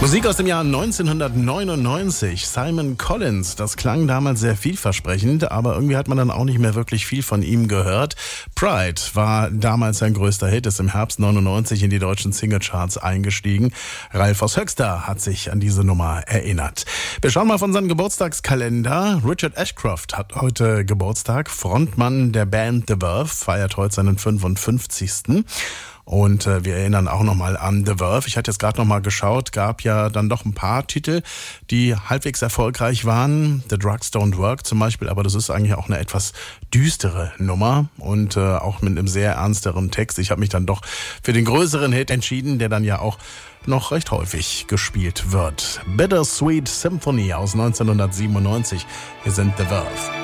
Musik aus dem Jahr 1999, Simon Collins. Das klang damals sehr vielversprechend, aber irgendwie hat man dann auch nicht mehr wirklich viel von ihm gehört. Pride war damals sein größter Hit, ist im Herbst 99 in die deutschen Singlecharts eingestiegen. Ralf aus Höxter hat sich an diese Nummer erinnert. Wir schauen mal auf unseren Geburtstagskalender. Richard Ashcroft hat heute Geburtstag. Frontmann der Band The Verve, feiert heute seinen 55. Und wir erinnern auch nochmal an The Verve. Ich hatte jetzt gerade nochmal geschaut, gab ja dann doch ein paar Titel, die halbwegs erfolgreich waren. The Drugs Don't Work zum Beispiel, aber das ist eigentlich auch eine etwas düstere Nummer und auch mit einem sehr ernsteren Text. Ich habe mich dann doch für den größeren Hit entschieden, der dann ja auch noch recht häufig gespielt wird. Bittersweet Symphony aus 1997. Wir sind The Verve.